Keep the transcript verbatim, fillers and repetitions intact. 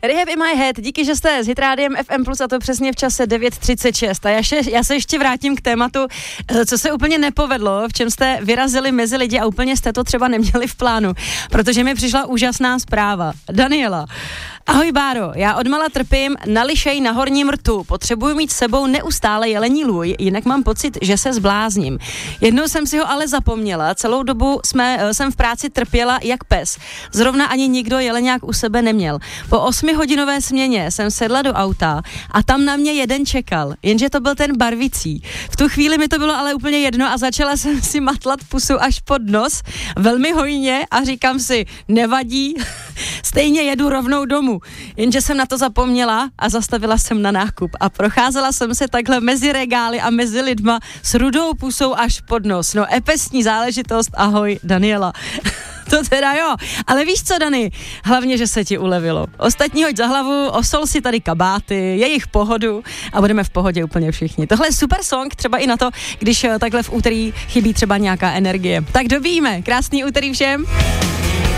Rehab in my head, díky, že jste s Hitrádiem F M plus a to přesně v čase devět třicet šest. A já, še, já se ještě vrátím k tématu, co se úplně nepovedlo, v čem jste vyrazili mezi lidi a úplně jste to třeba neměli v plánu, protože mi přišla úžasná zpráva. Daniela. Ahoj Báro, já odmala trpím na lišej na horním rtu, potřebuji mít s sebou neustále jelení lůj, jinak mám pocit, že se zblázním. Jednou jsem si ho ale zapomněla, celou dobu jsme, jsem v práci trpěla jak pes. Zrovna ani nikdo jeleňák u sebe neměl. Po osmihodinové směně jsem sedla do auta a tam na mě jeden čekal, jenže to byl ten barvicí. V tu chvíli mi to bylo ale úplně jedno a začala jsem si matlat pusu až pod nos, velmi hojně a říkám si, nevadí, stejně jedu rovnou domů. Jenže jsem na to zapomněla a zastavila jsem na nákup a procházela jsem se takhle mezi regály a mezi lidma s rudou pusou až pod nos. No epesní záležitost, ahoj Daniela. To teda jo, ale víš co, Dani, hlavně, že se ti ulevilo. Ostatní hoď za hlavu, osol si tady kabáty, jejich pohodu a budeme v pohodě úplně všichni. Tohle je super song, třeba i na to, když takhle v úterý chybí třeba nějaká energie. Tak dobíjíme, krásný úterý všem.